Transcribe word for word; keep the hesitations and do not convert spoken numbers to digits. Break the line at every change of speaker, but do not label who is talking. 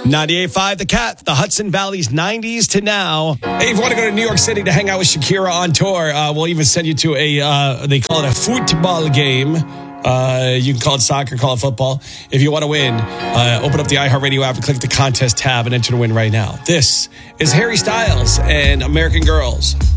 ninety-eight point five The Cat, the Hudson Valley's nineties to now. Hey, if you want to go to New York City to hang out with Shakira on tour, uh, we'll even send you to a, uh, they call it a football game. Uh, you can call it soccer, call it football. If you want to win, uh, open up the iHeartRadio app and click the contest tab and enter to win right now. This is Harry Styles and American Girls.